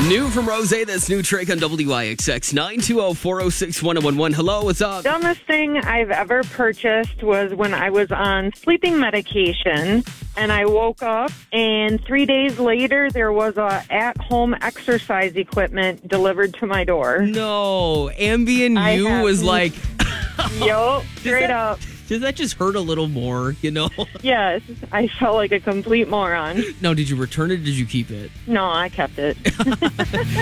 New from Rose, that's new Drake on WIXX 920-406-1011. Hello, what's up? Dumbest thing I've ever purchased was when I was on sleeping medication and I woke up and 3 days later there was a at-home exercise equipment delivered to my door. No, Ambien U was like... Yup, straight up. Does that just hurt a little more, you know? Yes, I felt like a complete moron. No, did you return it or did you keep it? No, I kept it.